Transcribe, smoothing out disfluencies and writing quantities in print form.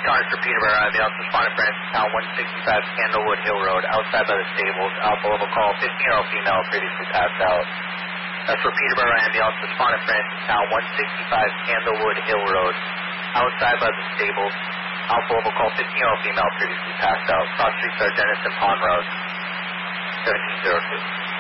Connors for Peterborough, ambulance responded Francis Town 165 Candlewood Hill Road, outside by the stables. Alpha level call, 15-year-old female previously passed out. That's for Peterborough, ambulance responded Francis Town 165 Candlewood Hill Road, outside by the stables. Alpha level call, 15-year-old female previously passed out. Cross Streets are Dennis and Pond Road, 1702.